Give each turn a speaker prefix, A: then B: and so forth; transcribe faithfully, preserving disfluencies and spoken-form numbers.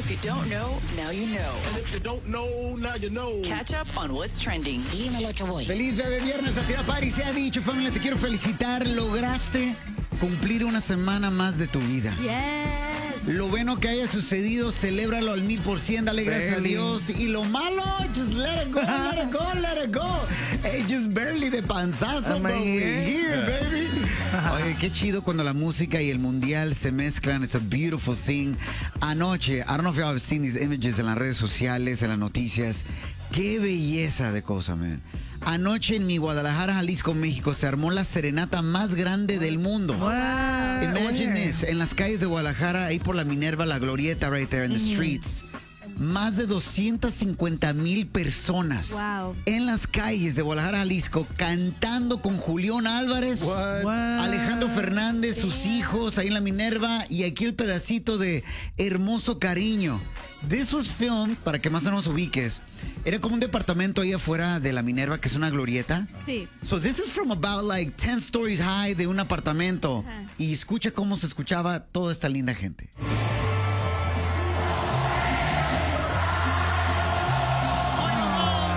A: If you don't know, now you know.
B: And if you don't know, now you know.
A: Catch up on what's trending.
C: Dímelo, Choboy.
D: Feliz bebé viernes, Activa Party. Se ha dicho, familia, te quiero felicitar. Lograste cumplir una semana más de tu vida.
E: Yes.
D: Lo bueno que haya sucedido, celébralo al mil por ciento, dale gracias a Dios. Y lo malo, just let it go, let it go, let it go. Hey, just barely de panzazo, but we're here, baby. Oye, qué chido cuando la música y el mundial se mezclan. It's a beautiful thing. Anoche, I don't know if y'all have seen these images en las redes sociales, en las noticias. Qué belleza de cosa, man. Anoche en mi Guadalajara, Jalisco, México, se armó la serenata más grande del mundo.
E: Wow.
D: Imagine this, en las calles de Guadalajara, ahí por la Minerva, la Glorieta, right there in the streets. Más de doscientas cincuenta mil personas
E: Wow.
D: en las calles de Guadalajara, Jalisco, cantando con Julián Álvarez,
E: What?
D: Alejandro Fernández, sus hijos, ahí en la Minerva, y aquí el pedacito de Hermoso Cariño. This was filmed, para que más o menos ubiques, era como un departamento ahí afuera de la Minerva, que es una glorieta.
E: Sí.
D: So this is from about like ten stories high de un apartamento.
E: Ajá.
D: Y escucha cómo se escuchaba toda esta linda gente.